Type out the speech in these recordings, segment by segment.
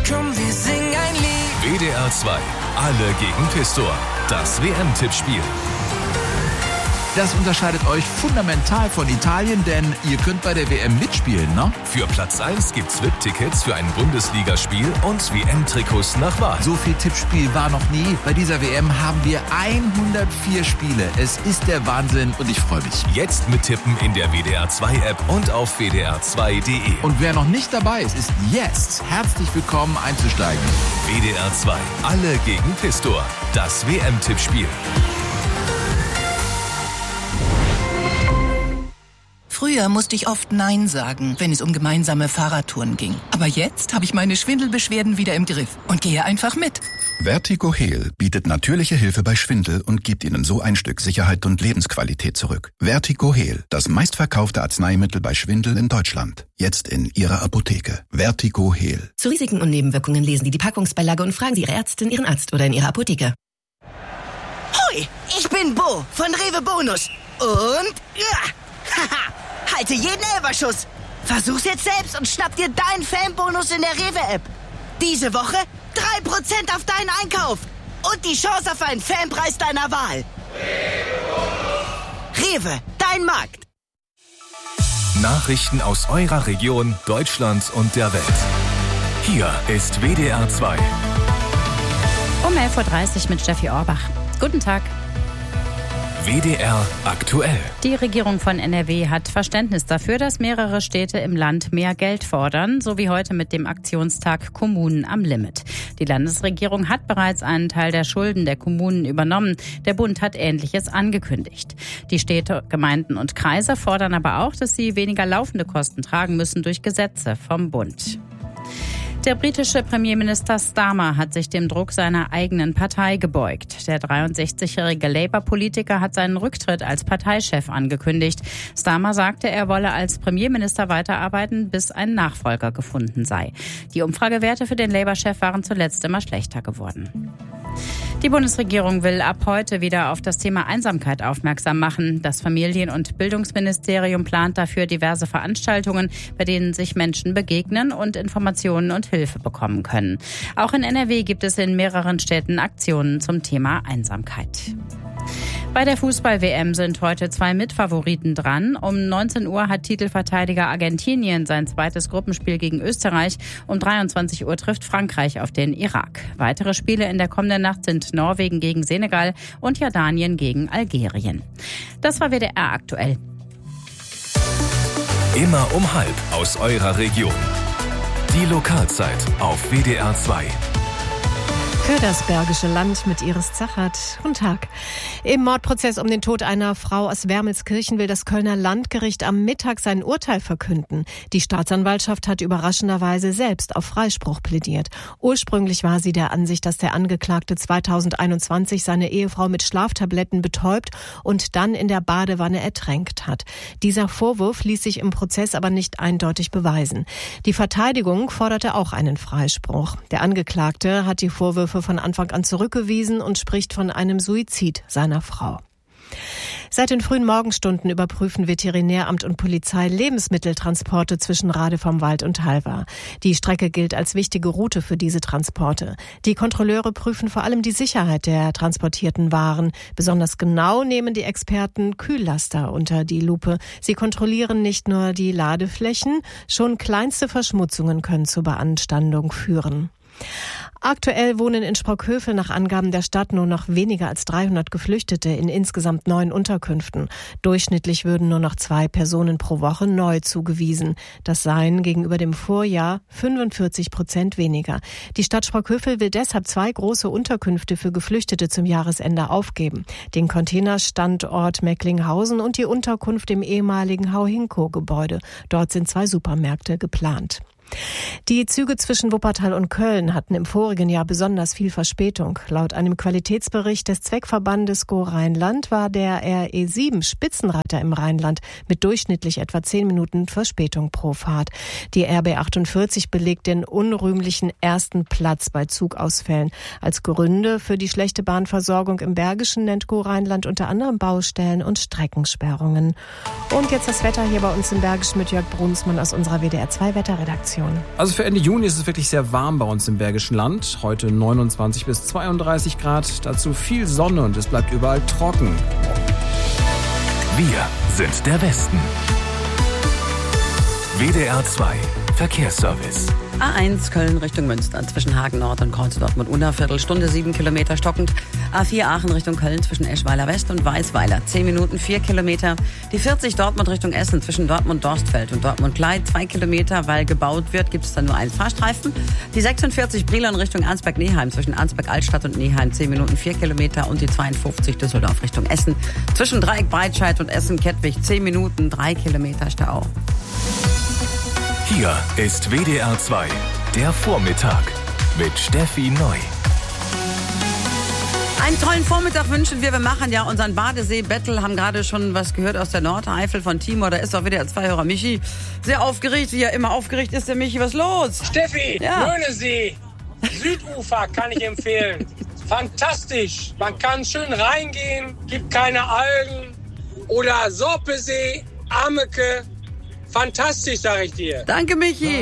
Komm, wir singen ein Lied. WDR 2, alle gegen Pistor. Das WM-Tippspiel. Das unterscheidet euch fundamental von Italien, denn ihr könnt bei der WM mitspielen, ne? Für Platz 1 gibt's VIP-Tickets für ein Bundesligaspiel und WM-Trikots nach Wahl. So viel Tippspiel war noch nie. Bei dieser WM haben wir 104 Spiele. Es ist der Wahnsinn und ich freue mich. Jetzt mittippen in der WDR 2 App und auf wdr2.de. Und wer noch nicht dabei ist, ist jetzt herzlich willkommen einzusteigen. WDR 2, alle gegen Pistor. Das WM-Tippspiel. Früher musste ich oft Nein sagen, wenn es um gemeinsame Fahrradtouren ging. Aber jetzt habe ich meine Schwindelbeschwerden wieder im Griff und gehe einfach mit. Vertigo Heal bietet natürliche Hilfe bei Schwindel und gibt Ihnen so ein Stück Sicherheit und Lebensqualität zurück. Vertigo Heal, das meistverkaufte Arzneimittel bei Schwindel in Deutschland. Jetzt in Ihrer Apotheke. Vertigo Heal. Zu Risiken und Nebenwirkungen lesen Sie die Packungsbeilage und fragen Sie Ihre Ärztin, Ihren Arzt oder in Ihrer Apotheke. Hoi, ich bin Bo von Rewe Bonus. Und haha, halte jeden Elberschuss. Versuch's jetzt selbst und schnapp dir deinen Fanbonus in der Rewe-App. Diese Woche 3% auf deinen Einkauf. Und die Chance auf einen Fanpreis deiner Wahl. Rewe, dein Markt. Nachrichten aus eurer Region, Deutschland und der Welt. Hier ist WDR 2. Um 11.30 Uhr mit Steffi Orbach. Guten Tag. WDR aktuell. Die Regierung von NRW hat Verständnis dafür, dass mehrere Städte im Land mehr Geld fordern, so wie heute mit dem Aktionstag Kommunen am Limit. Die Landesregierung hat bereits einen Teil der Schulden der Kommunen übernommen. Der Bund hat Ähnliches angekündigt. Die Städte, Gemeinden und Kreise fordern aber auch, dass sie weniger laufende Kosten tragen müssen durch Gesetze vom Bund. Der britische Premierminister Starmer hat sich dem Druck seiner eigenen Partei gebeugt. Der 63-jährige Labour-Politiker hat seinen Rücktritt als Parteichef angekündigt. Starmer sagte, er wolle als Premierminister weiterarbeiten, bis ein Nachfolger gefunden sei. Die Umfragewerte für den Labour-Chef waren zuletzt immer schlechter geworden. Die Bundesregierung will ab heute wieder auf das Thema Einsamkeit aufmerksam machen. Das Familien- und Bildungsministerium plant dafür diverse Veranstaltungen, bei denen sich Menschen begegnen und Informationen und Hilfe bekommen können. Auch in NRW gibt es in mehreren Städten Aktionen zum Thema Einsamkeit. Bei der Fußball-WM sind heute 2 Mitfavoriten dran. Um 19 Uhr hat Titelverteidiger Argentinien sein zweites Gruppenspiel gegen Österreich. Um 23 Uhr trifft Frankreich auf den Irak. Weitere Spiele in der kommenden Nacht sind Norwegen gegen Senegal und Jordanien gegen Algerien. Das war WDR aktuell. Immer um 12:30 aus eurer Region. Die Lokalzeit auf WDR 2. Für das Bergische Land mit Iris Zachert. Guten Tag. Im Mordprozess um den Tod einer Frau aus Wermelskirchen will das Kölner Landgericht am Mittag sein Urteil verkünden. Die Staatsanwaltschaft hat überraschenderweise selbst auf Freispruch plädiert. Ursprünglich war sie der Ansicht, dass der Angeklagte 2021 seine Ehefrau mit Schlaftabletten betäubt und dann in der Badewanne ertränkt hat. Dieser Vorwurf ließ sich im Prozess aber nicht eindeutig beweisen. Die Verteidigung forderte auch einen Freispruch. Der Angeklagte hat die Vorwürfe von Anfang an zurückgewiesen und spricht von einem Suizid seiner Frau. Seit den frühen Morgenstunden überprüfen Veterinäramt und Polizei Lebensmitteltransporte zwischen Rade vom Wald und Halver. Die Strecke gilt als wichtige Route für diese Transporte. Die Kontrolleure prüfen vor allem die Sicherheit der transportierten Waren. Besonders genau nehmen die Experten Kühllaster unter die Lupe. Sie kontrollieren nicht nur die Ladeflächen, schon kleinste Verschmutzungen können zur Beanstandung führen. Aktuell wohnen in Sprockhövel nach Angaben der Stadt nur noch weniger als 300 Geflüchtete in insgesamt 9 Unterkünften. Durchschnittlich würden nur noch 2 Personen pro Woche neu zugewiesen. Das seien gegenüber dem Vorjahr 45% weniger. Die Stadt Sprockhövel will deshalb 2 große Unterkünfte für Geflüchtete zum Jahresende aufgeben. Den Containerstandort Mecklinghausen und die Unterkunft im ehemaligen Hauhinko-Gebäude. Dort sind 2 Supermärkte geplant. Die Züge zwischen Wuppertal und Köln hatten im vorigen Jahr besonders viel Verspätung. Laut einem Qualitätsbericht des Zweckverbandes Go Rheinland war der RE7 Spitzenreiter im Rheinland mit durchschnittlich etwa 10 Minuten Verspätung pro Fahrt. Die RB 48 belegt den unrühmlichen 1. Platz bei Zugausfällen. Als Gründe für die schlechte Bahnversorgung im Bergischen nennt Go Rheinland unter anderem Baustellen und Streckensperrungen. Und jetzt das Wetter hier bei uns im Bergischen mit Jörg Brunsmann aus unserer WDR 2 Wetterredaktion. Informationen. Also für Ende Juni ist es wirklich sehr warm bei uns im Bergischen Land. Heute 29 bis 32 Grad, dazu viel Sonne und es bleibt überall trocken. Wir sind der Westen. WDR 2 Verkehrsservice. A1 Köln Richtung Münster zwischen Hagen Nord und Kreuz Dortmund-Unna, Viertelstunde 7 Kilometer stockend. A4 Aachen Richtung Köln zwischen Eschweiler West und Weißweiler 10 Minuten 4 Kilometer. Die 40 Dortmund Richtung Essen zwischen Dortmund-Dorstfeld und Dortmund-Kleid 2 Kilometer, weil gebaut wird, gibt es dann nur einen Fahrstreifen. Die 46 Brilon Richtung Arnsberg-Neheim zwischen Arnsberg-Altstadt und Neheim 10 Minuten 4 Kilometer und die 52 Düsseldorf Richtung Essen zwischen Dreieck-Breitscheid und Essen-Kettwig 10 Minuten 3 Kilometer Stau. Hier ist WDR 2, der Vormittag mit Steffi Neu. Einen tollen Vormittag wünschen wir. Wir machen ja unseren Badesee-Battle, haben gerade schon was gehört aus der Nordeifel von Timor. Da ist auch WDR 2-Hörer Michi sehr aufgeregt, wie er immer aufgeregt ist. Der Michi, was ist los? Steffi, Möhnesee, Südufer kann ich empfehlen. Fantastisch. Man kann schön reingehen, gibt keine Algen. Oder Sorpesee, Ameke. Fantastisch, sag ich dir. Danke, Michi.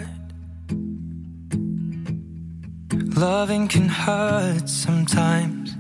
Loving can hurt sometimes.